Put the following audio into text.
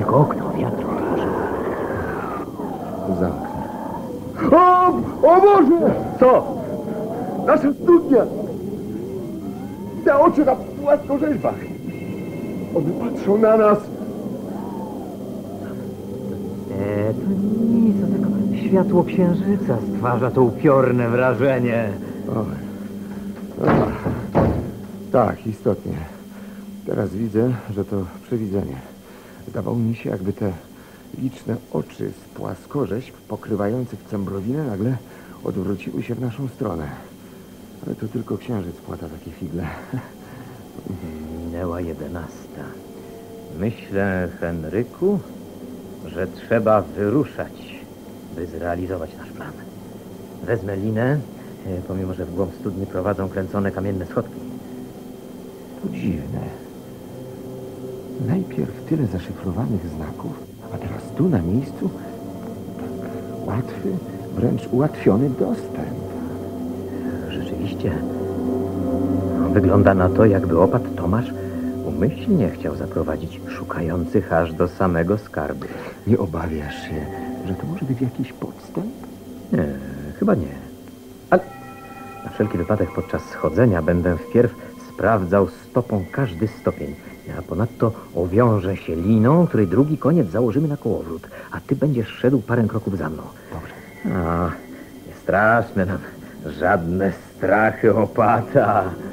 jak okno, wiatr obraża. Zamknę. O Boże! Co? Nasza studnia! Te oczy na płaskorzeźbach! One patrzą na nas! To nic, to tylko światło księżyca stwarza to upiorne wrażenie. Tak, istotnie. Teraz widzę, że to przewidzenie. Zdawało mi się, jakby te liczne oczy z płaskorzeźb pokrywających Cembrowinę nagle odwróciły się w naszą stronę. Ale to tylko księżyc płata takie figle. Minęła 11. Myślę, Henryku, że trzeba wyruszać, by zrealizować nasz plan. Wezmę linę, pomimo że w głąb studni prowadzą kręcone kamienne schodki. To dziwne. Najpierw tyle zaszyfrowanych znaków, a teraz tu na miejscu łatwy, wręcz ułatwiony dostęp. Rzeczywiście, wygląda na to, jakby opat Tomasz umyślnie chciał zaprowadzić szukających aż do samego skarbu. Nie obawiasz się, że to może być jakiś podstęp? Nie, chyba nie. Ale na wszelki wypadek podczas schodzenia będę wpierw sprawdzał stopą każdy stopień, a ponadto owiążę się liną, której drugi koniec założymy na kołowrót, a ty będziesz szedł parę kroków za mną. Dobrze. Nie straszne nam żadne strachy opata.